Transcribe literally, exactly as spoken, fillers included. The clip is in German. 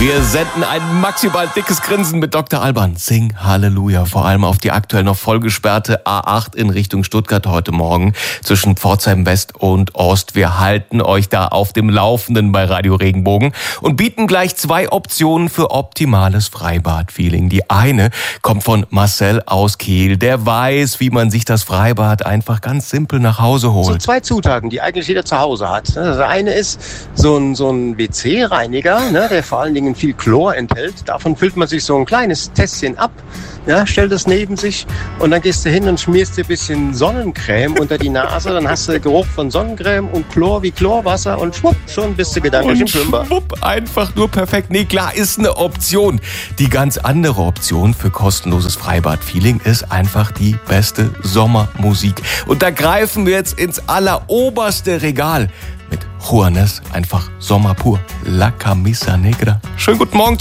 Wir senden ein maximal dickes Grinsen mit Doktor Alban. Sing Halleluja. Vor allem auf die aktuell noch vollgesperrte A acht in Richtung Stuttgart heute Morgen zwischen Pforzheim West und Ost. Wir halten euch da auf dem Laufenden bei Radio Regenbogen und bieten gleich zwei Optionen für optimales Freibad-Feeling. Die eine kommt von Marcel aus Kiel. Der weiß, wie man sich das Freibad einfach ganz simpel nach Hause holt. So zwei Zutaten, die eigentlich jeder zu Hause hat. Das eine ist so ein, so ein W C-Reiniger, ne, der vor allen Dingen viel Chlor enthält. Davon füllt man sich so ein kleines Tässchen ab, ja, stellt es neben sich und dann gehst du hin und schmierst dir ein bisschen Sonnencreme unter die Nase. Dann hast du Geruch von Sonnencreme und Chlor wie Chlorwasser und schwupp, schon bist du gedanklich im Schwimmbad. Schwupp, einfach nur perfekt. Nee, klar, ist eine Option. Die ganz andere Option für kostenloses Freibad-Feeling ist einfach die beste Sommermusik. Und da greifen wir jetzt ins alleroberste Regal mit Juanes, einfach Sommer pur. La Camisa Negra. Schönen guten Morgen.